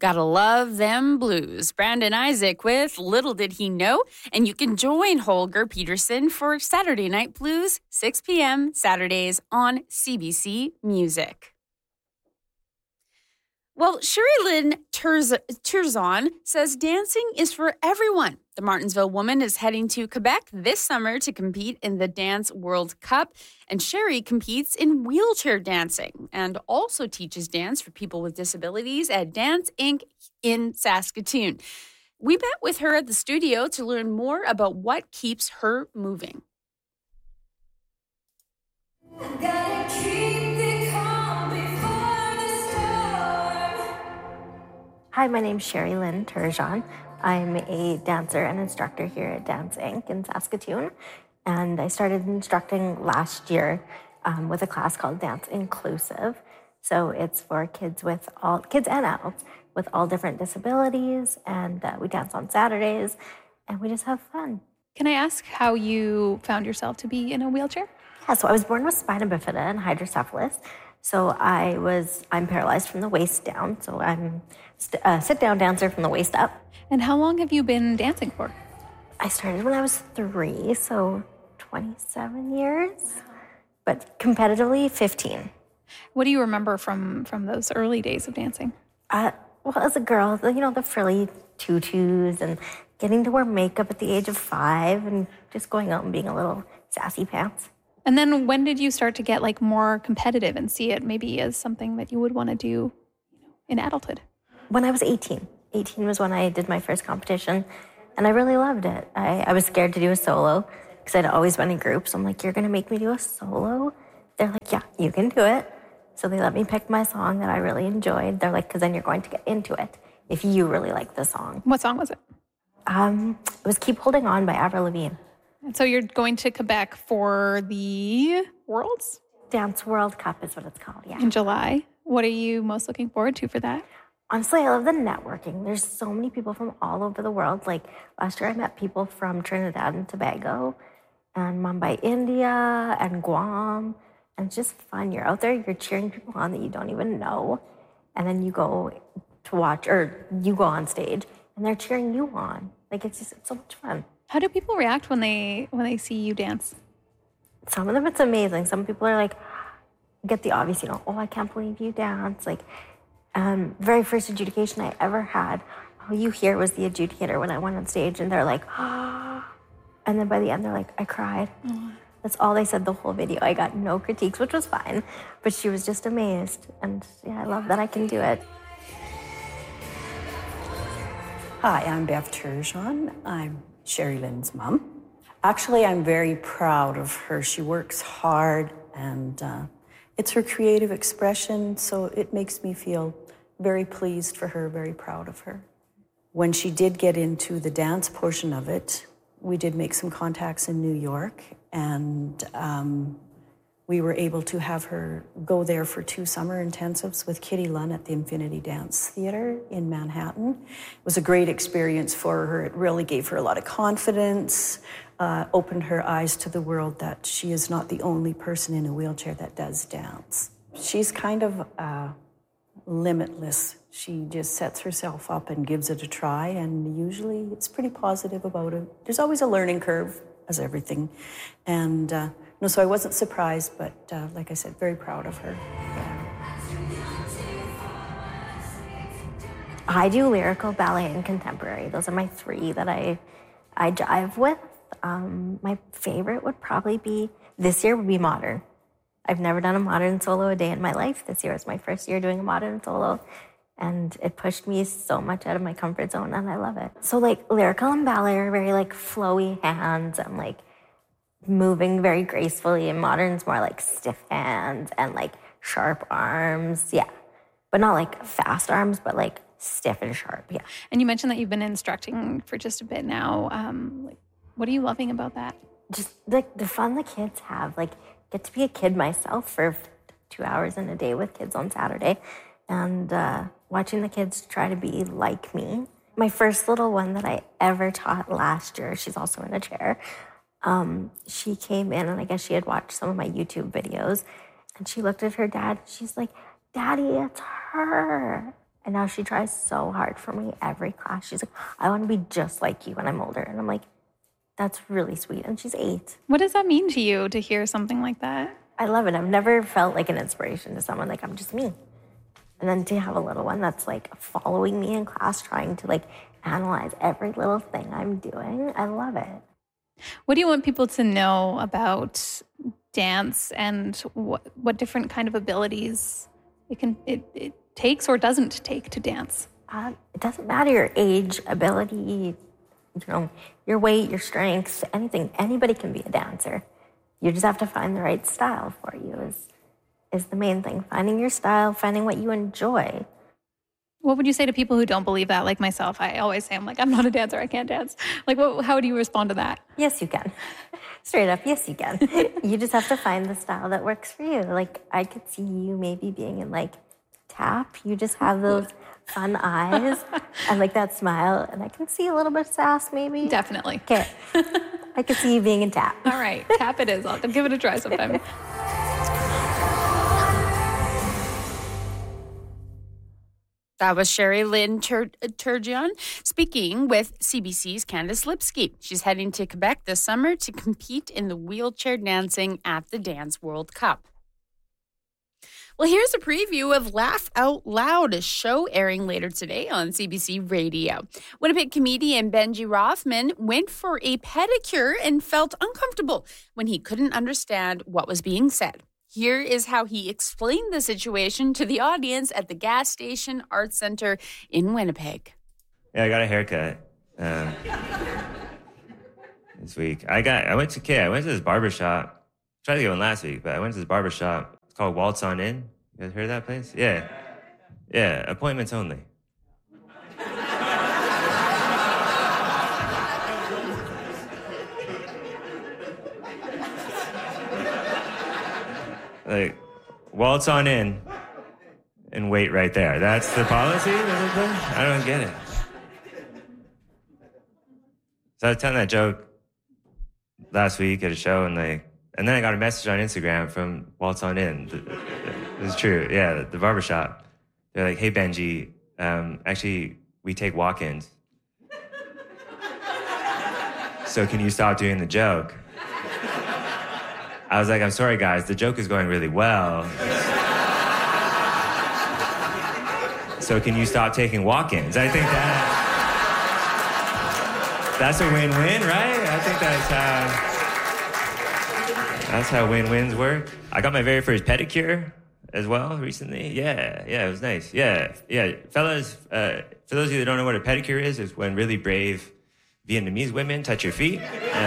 Gotta love them blues. Brandon Isaac with Little Did He Know. And you can join Holger Peterson for Saturday Night Blues, 6 p.m. Saturdays on CBC Music. Well, Sherry Lynn Turzon says dancing is for everyone. The Martinsville woman is heading to Quebec this summer to compete in the Dance World Cup. And Sherry competes in wheelchair dancing and also teaches dance for people with disabilities at Dance Inc. in Saskatoon. We met with her at the studio to learn more about what keeps her moving. Hi, my name's Sherry Lynn Turgeon. I'm a dancer and instructor here at Dance Inc. in Saskatoon. And I started instructing last year with a class called Dance Inclusive. So it's for kids and adults with all different disabilities. And we dance on Saturdays and we just have fun. Can I ask how you found yourself to be in a wheelchair? Yeah, so I was born with spina bifida and hydrocephalus. So I'm paralyzed from the waist down. So I'm a sit-down dancer from the waist up. And how long have you been dancing for? I started when I was 3, so 27 years. But competitively, 15. What do you remember from those early days of dancing? Well, as a girl, the frilly tutus and getting to wear makeup at the age of 5 and just going out and being a little sassy pants. And then when did you start to get more competitive and see it maybe as something that you would want to do in adulthood? When I was 18. 18 was when I did my first competition, and I really loved it. I was scared to do a solo because I'd always been in groups. I'm like, you're going to make me do a solo? They're like, yeah, you can do it. So they let me pick my song that I really enjoyed. They're like, because then you're going to get into it if you really like the song. What song was it? It was Keep Holding On by Avril Lavigne. And so you're going to Quebec for the Worlds? Dance World Cup is what it's called, yeah. In July. What are you most looking forward to for that? Honestly, I love the networking. There's so many people from all over the world. Like last year I met people from Trinidad and Tobago and Mumbai, India and Guam. And it's just fun. You're out there, you're cheering people on that you don't even know. And then you go to watch, or you go on stage and they're cheering you on. It's so much fun. How do people react when they see you dance? Some of them, it's amazing. Some people are like, get the obvious, oh, I can't believe you dance. Very first adjudication I ever had, all you hear was the adjudicator when I went on stage, and they're like, ah. And then by the end, they're like, I cried. That's all they said the whole video. I got no critiques, which was fine, but she was just amazed. And yeah, I love that I can do it. Hi, I'm Bev Turgeon. I'm Sherry Lynn's mom. Actually, I'm very proud of her. She works hard, and it's her creative expression, so it makes me feel very pleased for her, very proud of her. When she did get into the dance portion of it, we did make some contacts in New York, and we were able to have her go there for 2 summer intensives with Kitty Lunn at the Infinity Dance Theatre in Manhattan. It was a great experience for her. It really gave her a lot of confidence, opened her eyes to the world that she is not the only person in a wheelchair that does dance. She's kind of limitless. She just sets herself up and gives it a try, and usually it's pretty positive about it. There's always a learning curve, as everything. And so I wasn't surprised, but like I said, very proud of her. I do lyrical, ballet, and contemporary. Those are my 3 that I jive with. My favorite would probably be, this year would be modern. I've never done a modern solo a day in my life. This year was my first year doing a modern solo, and it pushed me so much out of my comfort zone, and I love it. So lyrical and ballet are very flowy hands and moving very gracefully, and modern's more stiff hands and sharp arms, yeah. But not fast arms, but stiff and sharp, yeah. And you mentioned that you've been instructing for just a bit now. What are you loving about that? Just the fun the kids have. Get to be a kid myself for 2 hours in a day with kids on Saturday, and watching the kids try to be like me. My first little one that I ever taught last year, she's also in a chair. She came in, and I guess she had watched some of my YouTube videos, and she looked at her dad. She's like, "Daddy, it's her." And now she tries so hard for me every class. She's like, I want to be just like you when I'm older. And I'm like, that's really sweet. And she's 8. What does that mean to you to hear something like that? I love it. I've never felt like an inspiration to someone. Like, I'm just me. And then to have a little one that's like following me in class, trying to like analyze every little thing I'm doing. I love it. What do you want people to know about dance and what different kind of abilities it takes or doesn't take to dance? It doesn't matter your age, ability, your weight, your strengths, anything. Anybody can be a dancer. You just have to find the right style for you is the main thing. Finding your style, finding what you enjoy. What would you say to people who don't believe that, like myself? I always say, I'm not a dancer, I can't dance. Like, how do you respond to that? Yes, you can. Straight up, yes, you can. You just have to find the style that works for you. Like, I could see you maybe being in, like, tap. You just have those fun eyes and, like, that smile. And I can see a little bit of sass, maybe. Definitely. Okay. I could see you being in tap. All right, tap it is. I'll give it a try sometime. That was Sherry Lynn Turgeon speaking with CBC's Candice Lipsky. She's heading to Quebec this summer to compete in the wheelchair dancing at the Dance World Cup. Well, here's a preview of Laugh Out Loud, a show airing later today on CBC Radio. Winnipeg comedian Benji Rothman went for a pedicure and felt uncomfortable when he couldn't understand what was being said. Here is how he explained the situation to the audience at the Gas Station Arts Centre in Winnipeg. Yeah, I got a haircut this week. I went to this barbershop. Tried to get one last week, but I went to this barbershop. It's called Waltz On In. You guys heard of that place? Yeah. Yeah, appointments only. Like, waltz on in and wait right there. That's the policy? I don't get it. So I was telling that joke last week at a show, and then I got a message on Instagram from Waltz On In. It was true. Yeah, the barbershop. They're like, hey, Benji, actually, we take walk-ins. So can you stop doing the joke? I was like, I'm sorry, guys. The joke is going really well. So can you stop taking walk-ins? I think that's a win-win, right? I think that's how win-wins work. I got my very first pedicure as well recently. Yeah, it was nice. Yeah. Fellas, for those of you that don't know what a pedicure is, it's when really brave Vietnamese women touch your feet.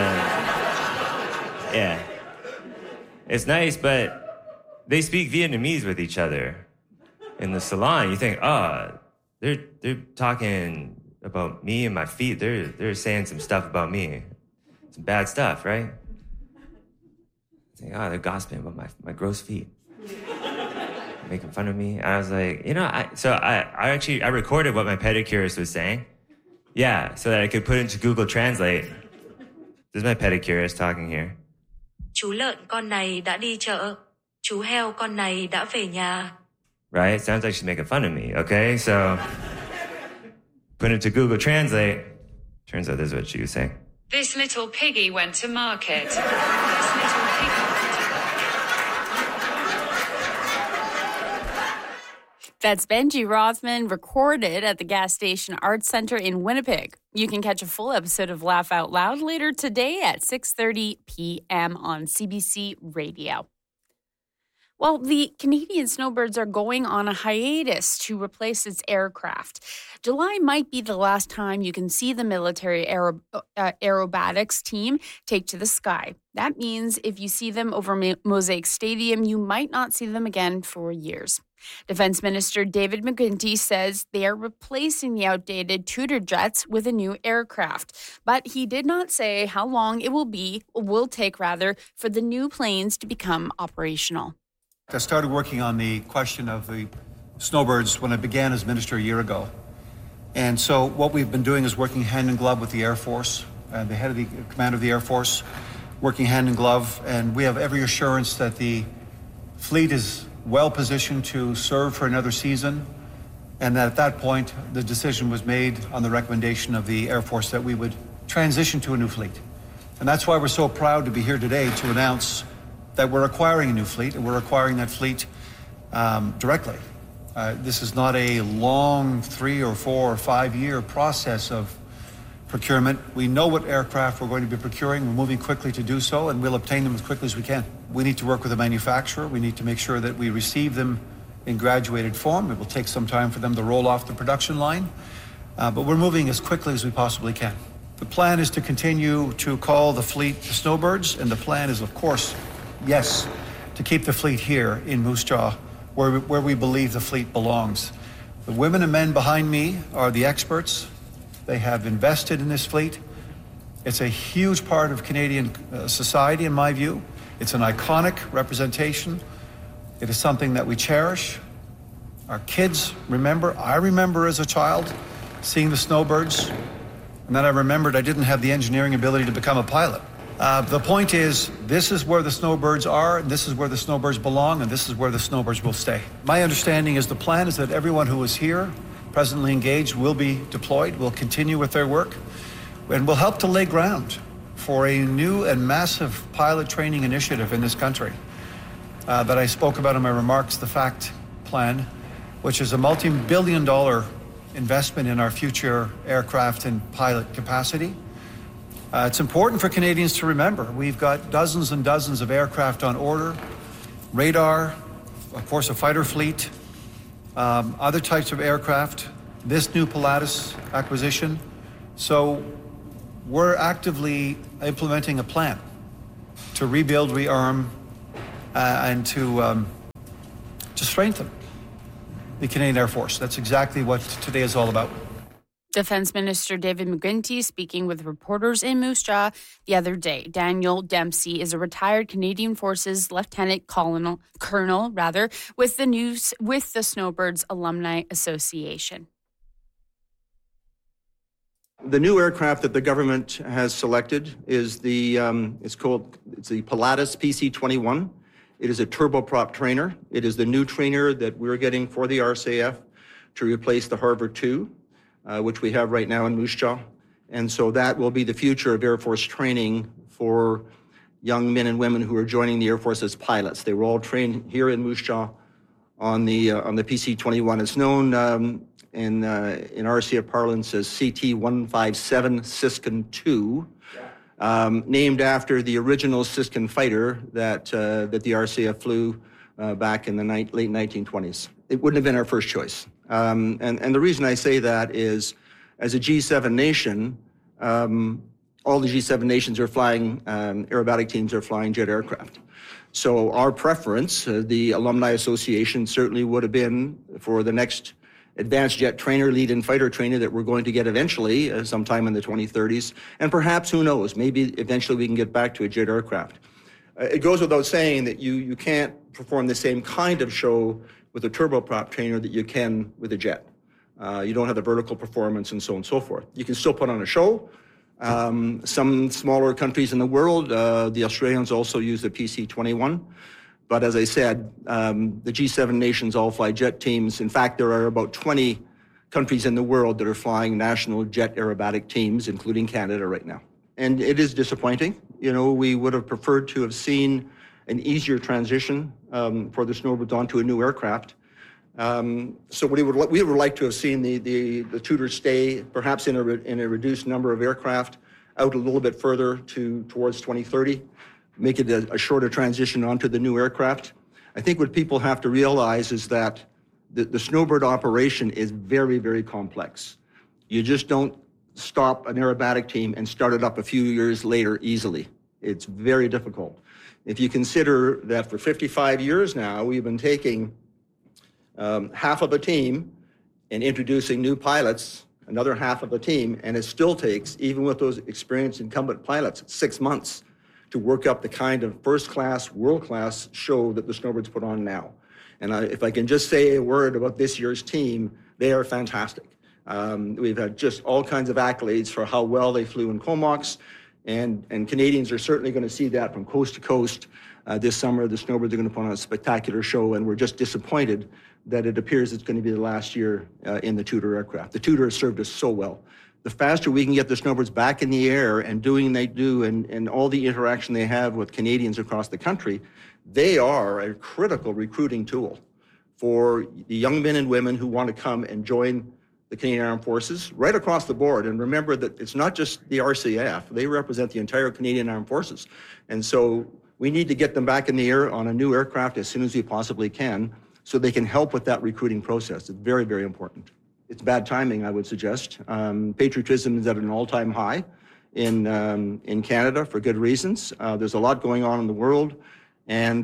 Yeah. It's nice, but they speak Vietnamese with each other in the salon. You think, they're talking about me and my feet. They're saying some stuff about me. Some bad stuff, right? I think, they're gossiping about my gross feet. Making fun of me. I was like, I recorded what my pedicurist was saying. Yeah, so that I could put into Google Translate. This is my pedicurist talking here. Chú lợn con này đã đi chợ. Chú heo con này đã về nhà. Right? Sounds like she's making fun of me, okay? So, put it to Google Translate. Turns out this is what she was saying. This little piggy went to market. This little piggy went to That's Benji Rothman, recorded at the Gas Station Arts Centre in Winnipeg. You can catch a full episode of Laugh Out Loud later today at 6:30 p.m. on CBC Radio. Well, the Canadian Snowbirds are going on a hiatus to replace its aircraft. July might be the last time you can see the military aerobatics team take to the sky. That means if you see them over Mosaic Stadium, you might not see them again for years. Defense Minister David McGuinty says they are replacing the outdated Tudor jets with a new aircraft. But he did not say how long it will take for the new planes to become operational. I started working on the question of the snowbirds when I began as minister a year ago. And so what we've been doing is working hand in glove with the Air Force, the head of the command of the Air Force, working hand in glove. And we have every assurance that the fleet is well positioned to serve for another season. And at that point, the decision was made on the recommendation of the Air Force that we would transition to a new fleet. And that's why we're so proud to be here today to announce that we're acquiring a new fleet, and we're acquiring that fleet directly. This is not a long 3 or 4 or 5 year process of procurement. We know what aircraft we're going to be procuring. We're moving quickly to do so, and we'll obtain them as quickly as we can. We need to work with the manufacturer. We need to make sure that we receive them in graduated form. It will take some time for them to roll off the production line, but we're moving as quickly as we possibly can. The plan is to continue to call the fleet the Snowbirds, and the plan is, of course, yes, to keep the fleet here in Moose Jaw, where we believe the fleet belongs. The women and men behind me are the experts. They have invested in this fleet. It's a huge part of Canadian society, in my view. It's an iconic representation. It is something that we cherish. Our kids remember. I remember as a child seeing the Snowbirds, and then I remembered I didn't have the engineering ability to become a pilot. The point is, this is where the Snowbirds are, and this is where the Snowbirds belong, and this is where the Snowbirds will stay. My understanding is the plan is that everyone who is here, presently engaged, will be deployed, will continue with their work, and will help to lay ground for a new and massive pilot training initiative in this country that I spoke about in my remarks, the FACT plan, which is a multi-billion-dollar investment in our future aircraft and pilot capacity. It's important for Canadians to remember we've got dozens and dozens of aircraft on order, radar, of course a fighter fleet, other types of aircraft, this new Pilatus acquisition. So we're actively implementing a plan to rebuild, rearm, and to strengthen the Canadian Air Force. That's exactly what today is all about. Defense Minister David McGuinty speaking with reporters in Moose Jaw the other day. Daniel Dempsey is a retired Canadian Forces Lieutenant Colonel with the Snowbirds Alumni Association. The new aircraft that the government has selected is the Pilatus PC-21. It is a turboprop trainer. It is the new trainer that we're getting for the RCAF to replace the Harvard II, which we have right now in Moose Jaw. And so that will be the future of Air Force training for young men and women who are joining the Air Force as pilots. They were all trained here in Moose Jaw on the PC-21. It's known in RCAF parlance as CT-157 Siskin II. Named after the original Siskin fighter that the RCAF flew back in the late 1920s. It wouldn't have been our first choice. And the reason I say that is, as a G7 nation, all the G7 nations are flying, aerobatic teams are flying jet aircraft. So our preference, the Alumni Association, certainly would have been for the next advanced jet trainer, lead-in fighter trainer that we're going to get eventually, sometime in the 2030s. And perhaps, who knows, maybe eventually we can get back to a jet aircraft. It goes without saying that you can't perform the same kind of show with a turboprop trainer that you can with a jet. You don't have the vertical performance and so on and so forth. You can still put on a show. Some smaller countries in the world, the Australians also use the PC-21. But as I said, the G7 nations all fly jet teams. In fact, there are about 20 countries in the world that are flying national jet aerobatic teams, including Canada right now. And it is disappointing. You know, we would have preferred to have seen an easier transition for the Snowbirds onto a new aircraft. So we would like to have seen the Tudor stay, perhaps in a reduced number of aircraft, out a little bit further towards 2030. Make it a shorter transition onto the new aircraft. I think what people have to realize is that the Snowbird operation is very, very complex. You just don't stop an aerobatic team and start it up a few years later easily. It's very difficult. If you consider that for 55 years now, we've been taking half of a team and introducing new pilots, another half of a team, and it still takes, even with those experienced incumbent pilots, 6 months to work up the kind of first-class, world-class show that the Snowbirds put on now. And if I can just say a word about this year's team, they are fantastic. We've had just all kinds of accolades for how well they flew in Comox, and Canadians are certainly going to see that from coast to coast This summer, the Snowbirds are going to put on a spectacular show, and we're just disappointed that it appears it's going to be the last year in the Tudor aircraft. The Tudor has served us so well. The faster we can get the Snowbirds back in the air and doing they do and all the interaction they have with Canadians across the country, they are a critical recruiting tool for the young men and women who want to come and join the Canadian Armed Forces right across the board. And remember that it's not just the RCAF. They represent the entire Canadian Armed Forces. And so we need to get them back in the air on a new aircraft as soon as we possibly can so they can help with that recruiting process. It's very, very important. It's bad timing, I would suggest. Patriotism is at an all-time high in Canada for good reasons. There's a lot going on in the world. And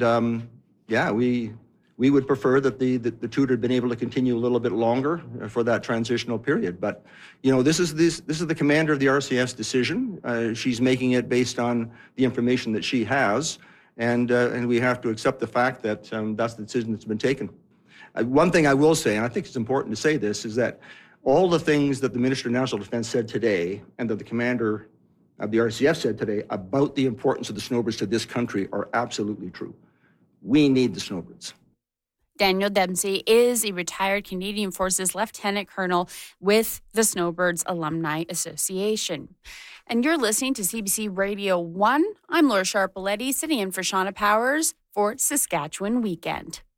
we would prefer that the Tudor had been able to continue a little bit longer for that transitional period. But, this is the commander of the RCF's decision. She's making it based on the information that she has. And we have to accept the fact that that's the decision that's been taken. One thing I will say, and I think it's important to say this, is that all the things that the Minister of National Defence said today and that the commander of the RCF said today about the importance of the Snowbirds to this country are absolutely true. We need the Snowbirds. Daniel Dempsey is a retired Canadian Forces Lieutenant Colonel with the Snowbirds Alumni Association. And you're listening to CBC Radio 1. I'm Laura Sharpaletti, sitting in for Shauna Powers for Saskatchewan Weekend.